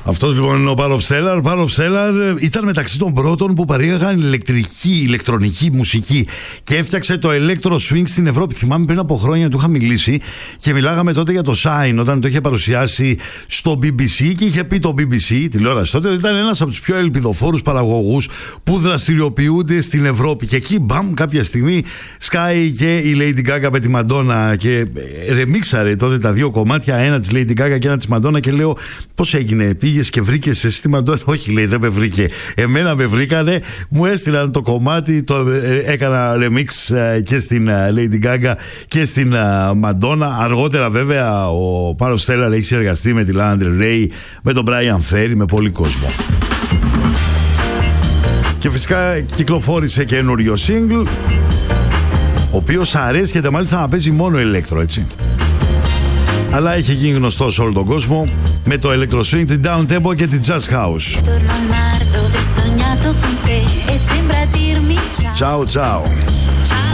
Αυτός λοιπόν είναι ο Power of Stellar. Power of Stellar ήταν μεταξύ των πρώτων που παρήγαγαν ηλεκτρονική μουσική και έφτιαξε το Electro Swing στην Ευρώπη. Θυμάμαι πριν από χρόνια του είχα μιλήσει και μιλάγαμε τότε για το Shine όταν το είχε παρουσιάσει στο BBC και είχε πει το BBC, τηλεόραση τότε, ότι ήταν ένας από τους πιο ελπιδοφόρους παραγωγούς που δραστηριοποιούνται στην Ευρώπη. Και εκεί, μπαμ, κάποια στιγμή σκάει και η Lady Gaga με τη Madonna και ρεμίξαρε τότε τα δύο κομμάτια, ένα της Lady Gaga και ένα της Madonna, και λέω πώς έγινε, πήγες και βρήκες εσύ τη Madonna? Όχι, λέει, δεν με βρήκε, εμένα με βρήκανε, μου έστειλαν το κομμάτι, το έκανα remix και στην Lady Gaga και στην Madonna. Αργότερα βέβαια ο Power of Stellar έχει συνεργαστεί με τη Lana Del Rey, με τον Brian Ferry, με πολύ κόσμο. Και φυσικά κυκλοφόρησε καινούριο single, ο οποίος αρέσκεται μάλιστα να παίζει μόνο ηλέκτρο, έτσι. Αλλά έχει γίνει γνωστό σε όλο τον κόσμο με το Electro Swing, την Down Tempo και την Jazz House. Ciao ciao.